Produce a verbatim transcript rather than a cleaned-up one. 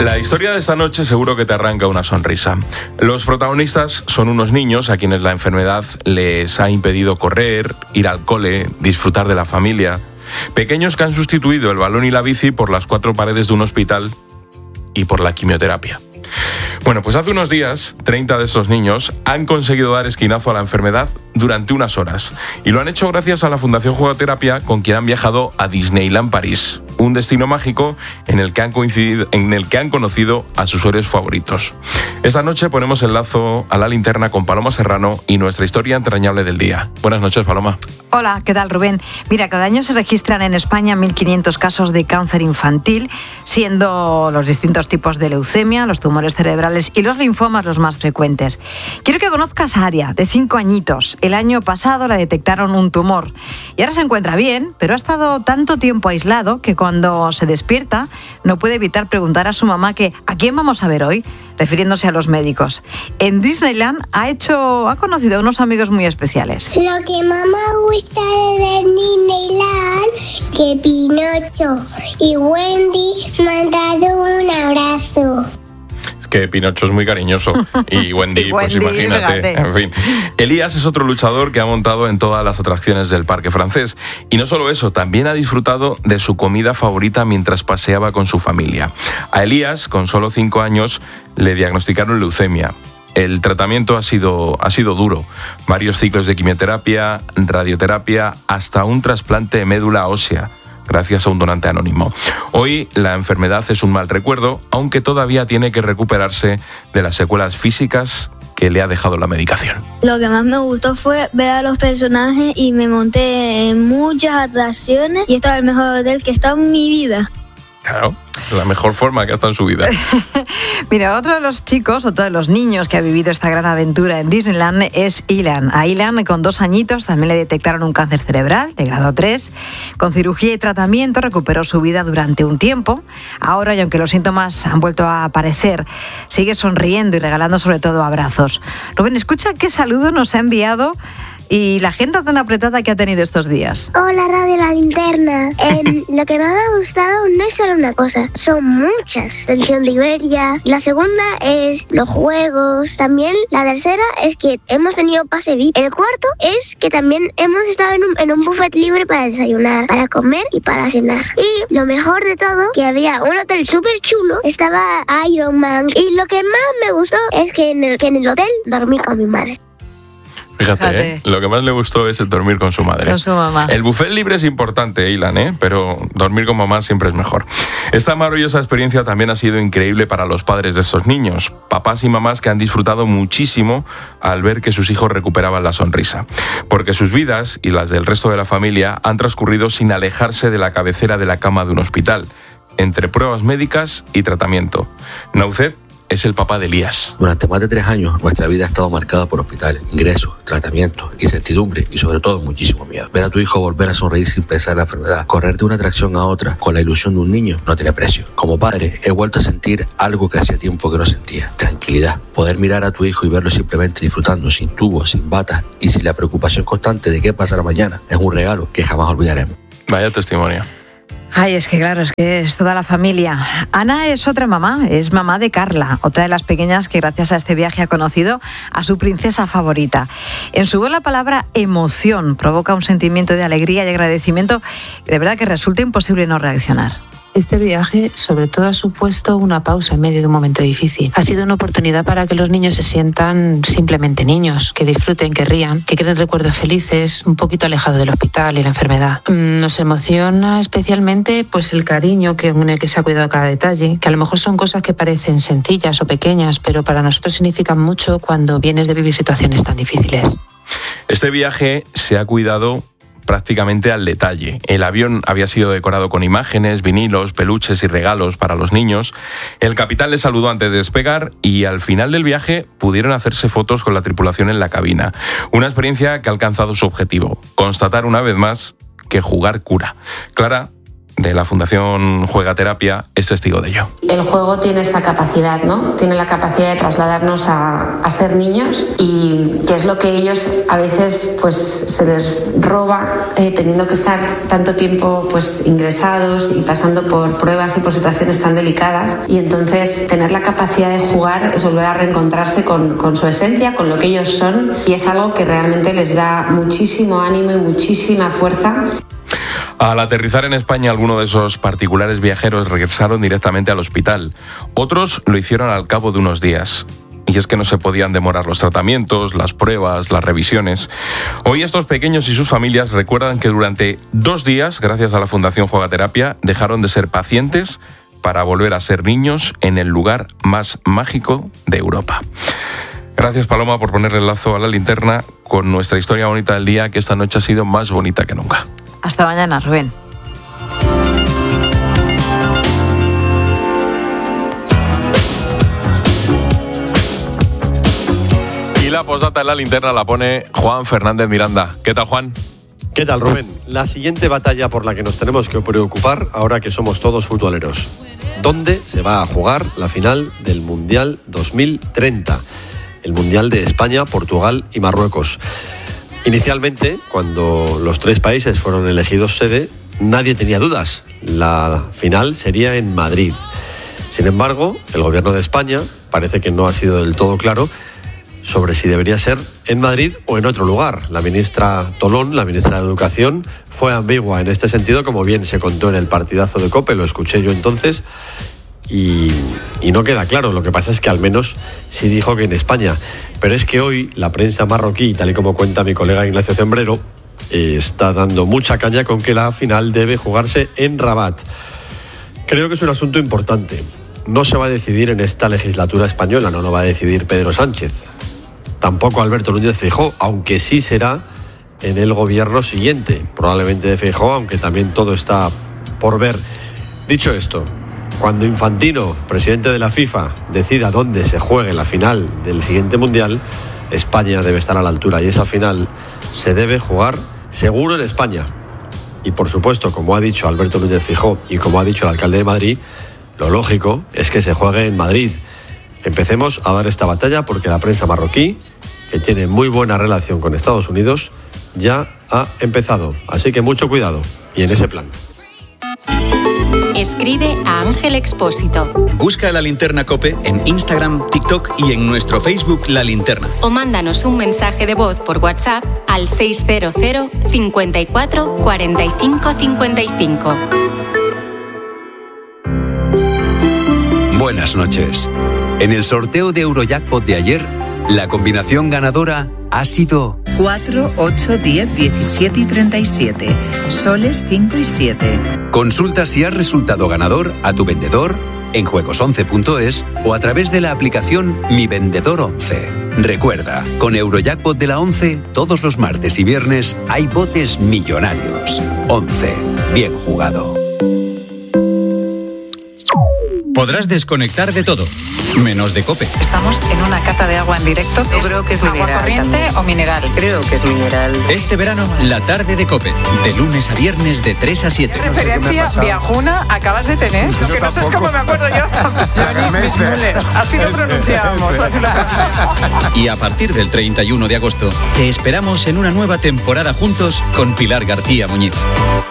La historia de esta noche seguro que te arranca una sonrisa. Los protagonistas son unos niños a quienes la enfermedad les ha impedido correr, ir al cole, disfrutar de la familia. Pequeños que han sustituido el balón y la bici por las cuatro paredes de un hospital y por la quimioterapia. Bueno, pues hace unos días, treinta de estos niños han conseguido dar esquinazo a la enfermedad durante unas horas. Y lo han hecho gracias a la Fundación Jugoterapia, con quien han viajado a Disneyland París, un destino mágico en el que han coincidido, en el que han conocido a sus héroes favoritos. Esta noche ponemos el lazo a la linterna con Paloma Serrano y nuestra historia entrañable del día. Buenas noches, Paloma. Hola, ¿qué tal, Rubén? Mira, cada año se registran en España mil quinientos casos de cáncer infantil, siendo los distintos tipos de leucemia, los tumores cerebrales y los linfomas los más frecuentes. Quiero que conozcas a Aria, de cinco añitos. El año pasado le detectaron un tumor y ahora se encuentra bien, pero ha estado tanto tiempo aislado que cuando se despierta no puede evitar preguntar a su mamá que ¿a quién vamos a ver hoy?, refiriéndose a los médicos. En Disneyland ha hecho, ha conocido a unos amigos muy especiales. Lo que más me gusta de Disneyland, que Pinocho y Wendy me han dado un abrazo. Que Pinocho es muy cariñoso y Wendy, y pues Wendy, imagínate, fíjate. En fin. Elías es otro luchador que ha montado en todas las atracciones del parque francés. Y no solo eso, también ha disfrutado de su comida favorita mientras paseaba con su familia. A Elías, con solo cinco años, le diagnosticaron leucemia. El tratamiento ha sido, ha sido duro. Varios ciclos de quimioterapia, radioterapia, hasta un trasplante de médula ósea, gracias a un donante anónimo. Hoy la enfermedad es un mal recuerdo, aunque todavía tiene que recuperarse de las secuelas físicas que le ha dejado la medicación. Lo que más me gustó fue ver a los personajes y me monté en muchas atracciones y estaba el mejor hotel que he estado en mi vida. Claro, la mejor forma que ha estado en su vida. Mira, otro de los chicos, otro de los niños que ha vivido esta gran aventura en Disneyland es Ilan. A Ilan, con dos añitos, también le detectaron un cáncer cerebral de grado tres. Con cirugía y tratamiento recuperó su vida durante un tiempo. Ahora, y aunque los síntomas han vuelto a aparecer, sigue sonriendo y regalando sobre todo abrazos. Rubén, escucha qué saludo nos ha enviado y la agenda tan apretada que ha tenido estos días. Hola, Radio La Linterna. Eh, lo que más me ha gustado no es solo una cosa, son muchas. Pensión de Iberia. La segunda es los juegos. También la tercera es que hemos tenido pase V I P. El cuarto es que también hemos estado en un, en un buffet libre para desayunar, para comer y para cenar. Y lo mejor de todo, que había un hotel súper chulo, estaba Iron Man. Y lo que más me gustó es que en el, que en el hotel dormí con mi madre. Fíjate, Fíjate. ¿eh? Lo que más le gustó es el dormir con su madre. Con su mamá. El buffet libre es importante, Ilan, ¿eh? Pero dormir con mamá siempre es mejor. Esta maravillosa experiencia también ha sido increíble para los padres de estos niños, papás y mamás que han disfrutado muchísimo al ver que sus hijos recuperaban la sonrisa. Porque sus vidas y las del resto de la familia han transcurrido sin alejarse de la cabecera de la cama de un hospital, entre pruebas médicas y tratamiento. Naucet es el papá de Elías. Durante más de tres años, nuestra vida ha estado marcada por hospitales, ingresos, tratamientos, incertidumbre y sobre todo muchísimo miedo. Ver a tu hijo volver a sonreír sin pensar en la enfermedad, correr de una atracción a otra con la ilusión de un niño, no tiene precio. Como padre, he vuelto a sentir algo que hacía tiempo que no sentía: tranquilidad. Poder mirar a tu hijo y verlo simplemente disfrutando, sin tubos, sin batas y sin la preocupación constante de qué pasará mañana, es un regalo que jamás olvidaremos. Vaya testimonio. Ay, es que claro, es que es toda la familia. Ana es otra mamá, es mamá de Carla, otra de las pequeñas que gracias a este viaje ha conocido a su princesa favorita. En su voz la palabra emoción provoca un sentimiento de alegría y agradecimiento que de verdad que resulta imposible no reaccionar. Este viaje, sobre todo, ha supuesto una pausa en medio de un momento difícil. Ha sido una oportunidad para que los niños se sientan simplemente niños, que disfruten, que rían, que creen recuerdos felices, un poquito alejados del hospital y la enfermedad. Nos emociona especialmente pues el cariño que, en el que se ha cuidado cada detalle, que a lo mejor son cosas que parecen sencillas o pequeñas, pero para nosotros significan mucho cuando vienes de vivir situaciones tan difíciles. Este viaje se ha cuidado prácticamente al detalle. El avión había sido decorado con imágenes, vinilos, peluches y regalos para los niños. El capitán les saludó antes de despegar y al final del viaje pudieron hacerse fotos con la tripulación en la cabina. Una experiencia que ha alcanzado su objetivo: constatar una vez más que jugar cura. Clara de la Fundación Juegaterapia, es testigo de ello. El juego tiene esta capacidad, ¿no? Tiene la capacidad de trasladarnos a, a ser niños, y que es lo que ellos a veces pues se les roba, eh, teniendo que estar tanto tiempo pues ingresados y pasando por pruebas y por situaciones tan delicadas. Y entonces tener la capacidad de jugar es volver a reencontrarse con, con su esencia, con lo que ellos son, y es algo que realmente les da muchísimo ánimo y muchísima fuerza. Al aterrizar en España, algunos de esos particulares viajeros regresaron directamente al hospital. Otros lo hicieron al cabo de unos días. Y es que no se podían demorar los tratamientos, las pruebas, las revisiones. Hoy estos pequeños y sus familias recuerdan que durante dos días, gracias a la Fundación Juegaterapia, dejaron de ser pacientes para volver a ser niños en el lugar más mágico de Europa. Gracias, Paloma, por ponerle el lazo a la linterna con nuestra historia bonita del día, que esta noche ha sido más bonita que nunca. Hasta mañana, Rubén. Y la postdata en la linterna la pone Juan Fernández Miranda. ¿Qué tal, Juan? ¿Qué tal, Rubén? La siguiente batalla por la que nos tenemos que preocupar ahora que somos todos futboleros. ¿Dónde se va a jugar la final del Mundial dos mil treinta? El Mundial de España, Portugal y Marruecos. Inicialmente, cuando los tres países fueron elegidos sede, nadie tenía dudas. La final sería en Madrid. Sin embargo, el gobierno de España parece que no ha sido del todo claro sobre si debería ser en Madrid o en otro lugar. La ministra Tolón, la ministra de Educación, fue ambigua en este sentido, como bien se contó en el partidazo de COPE, lo escuché yo entonces, y, y no queda claro. Lo que pasa es que al menos sí dijo que en España. Pero es que hoy la prensa marroquí, tal y como cuenta mi colega Ignacio Zembrero, eh, está dando mucha caña con que la final debe jugarse en Rabat. Creo que es un asunto importante. No se va a decidir en esta legislatura española, no lo va a decidir Pedro Sánchez. Tampoco Alberto Núñez Feijóo, aunque sí será en el gobierno siguiente, probablemente de Feijóo, aunque también todo está por ver. Dicho esto, cuando Infantino, presidente de la FIFA, decida dónde se juegue la final del siguiente Mundial, España debe estar a la altura, y esa final se debe jugar seguro en España. Y por supuesto, como ha dicho Alberto Núñez Feijóo y como ha dicho el alcalde de Madrid, lo lógico es que se juegue en Madrid. Empecemos a dar esta batalla porque la prensa marroquí, que tiene muy buena relación con Estados Unidos, ya ha empezado. Así que mucho cuidado y en ese plan. Escribe a Ángel Expósito. Busca La Linterna COPE en Instagram, TikTok y en nuestro Facebook La Linterna. O mándanos un mensaje de voz por WhatsApp al seis cero cero, cincuenta y cuatro, cuarenta y cinco, cincuenta y cinco. Buenas noches. En el sorteo de Eurojackpot de ayer, la combinación ganadora ha sido cuatro, ocho, diez, diecisiete y treinta y siete. Soles cinco y siete. Consulta si has resultado ganador a tu vendedor en juegos once punto es o a través de la aplicación Mi Vendedor once. Recuerda, con Eurojackpot de la once, todos los martes y viernes hay botes millonarios. once. Bien jugado. Podrás desconectar de todo, menos de COPE. Estamos en una cata de agua en directo. Yo creo que es agua mineral corriente también. O mineral. Creo que es mineral. Este verano, la tarde de COPE, de lunes a viernes de tres a siete. ¿Qué referencia viajuna acabas de tener? Lo que no sé es cómo me acuerdo yo. Johnny Müller. Así lo pronunciamos, así lo pronunciamos. Y a partir del treinta y uno de agosto, te esperamos en una nueva temporada juntos con Pilar García Muñiz.